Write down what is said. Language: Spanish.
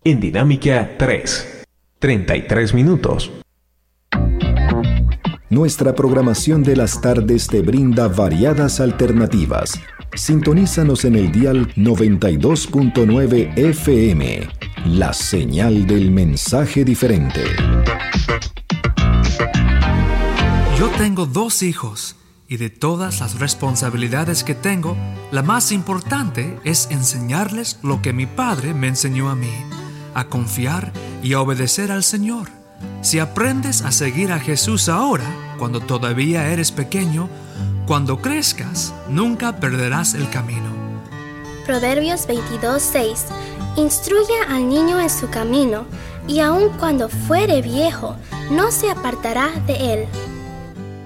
En Dinámica 3, 33 minutos. Nuestra programación de las tardes te brinda variadas alternativas. Sintonízanos en el dial 92.9 FM, la señal del mensaje diferente. Yo tengo 2 hijos y de todas las responsabilidades que tengo, la más importante es enseñarles lo que mi padre me enseñó a mí, a confiar y a obedecer al Señor. Si aprendes a seguir a Jesús ahora, cuando todavía eres pequeño, cuando crezcas, nunca perderás el camino. Proverbios 22:6. Instruye al niño en su camino, y aun cuando fuere viejo, no se apartará de él.